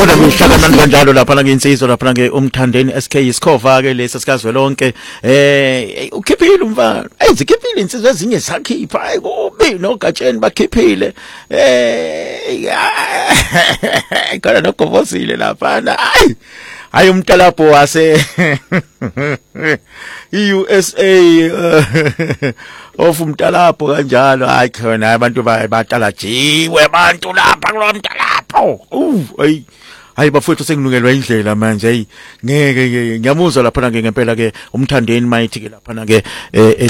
khona ngihlala manje kanjalo lapha la ngensizwa lapha ke umthandeni SK isikhova ke lesi sikazwelonke ukhiphile umfana zikhiphile insizwe ezinye sakhipha hayi kubi nogatsheni bakhiphile kana nokuvosile lapha hayi umntalapho wase USA of umntalapho kanjalo hayi khona abantu batalajiwe abantu lapha kulomntalapho hayi bafowethu senginukelwa indlela manje ngeke ngiyamuzwa lapha ngempela ke umthandeni mayithi ke lapha ke